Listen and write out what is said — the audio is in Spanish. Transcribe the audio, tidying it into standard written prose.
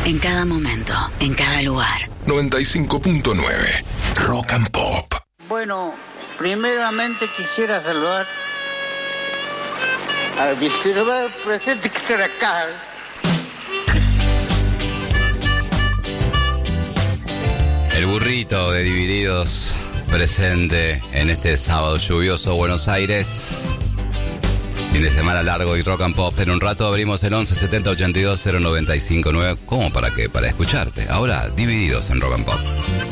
En cada momento, en cada lugar. 95.9 Rock and Pop. Bueno, primeramente quisiera saludar al vicevergobernador presente que está acá. El burrito de Divididos presente en este sábado lluvioso Buenos Aires. Fin de semana largo y Rock and Pop. En un rato abrimos el 11 70 82 095 9. ¿Cómo? ¿Para qué? Para escucharte. Ahora, Divididos en Rock and Pop.